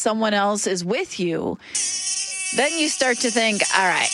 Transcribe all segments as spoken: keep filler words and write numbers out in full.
someone else is with you, then you start to think, all right,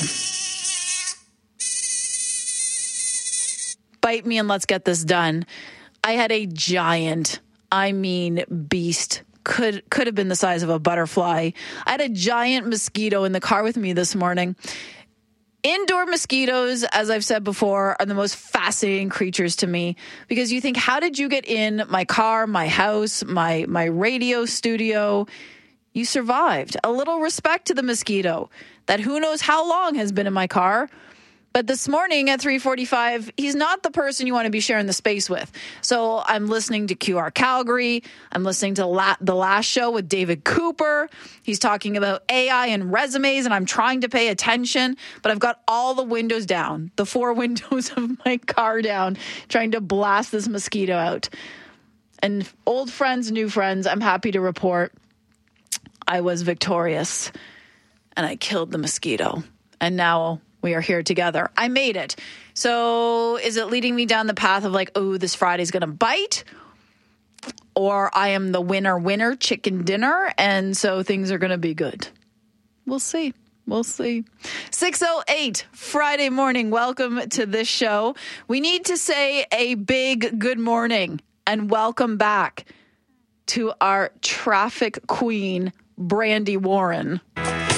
bite me and let's get this done. I had a giant, I mean beast, could could have been the size of a butterfly. I had a giant mosquito in the car with me this morning. Indoor mosquitoes, as I've said before, are the most fascinating creatures to me because you think, how did you get in my car, my house, my my radio studio? You survived. A little respect to the mosquito that who knows how long has been in my car. But this morning at three forty-five, he's not the person you want to be sharing the space with. So I'm listening to Q R Calgary. I'm listening to La- The Last Show with David Cooper. He's talking about A I and resumes, and I'm trying to pay attention. But I've got all the windows down, the four windows of my car down, trying to blast this mosquito out. And old friends, new friends, I'm happy to report I was victorious. And I killed the mosquito. And now we are here together. I made it. So is it leading me down the path of like, oh, this Friday's going to bite? Or I am the winner, winner, chicken dinner. And so things are going to be good. We'll see. We'll see. six oh eight, Friday morning. Welcome to this show. We need to say a big good morning and welcome back to our traffic queen, Brandy Warren.